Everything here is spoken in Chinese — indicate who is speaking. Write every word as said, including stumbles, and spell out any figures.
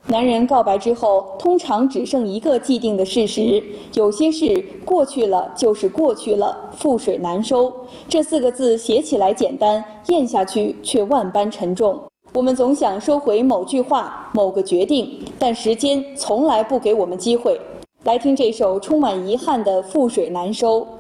Speaker 1: 男人告白之后，通常只剩一个既定的事实：有些事过去了就是过去了，覆水难收。这四个字写起来简单，咽下去却万般沉重。我们总想收回某句话、某个决定，但时间从来不给我们机会。来听这首充满遗憾的《覆水难收》。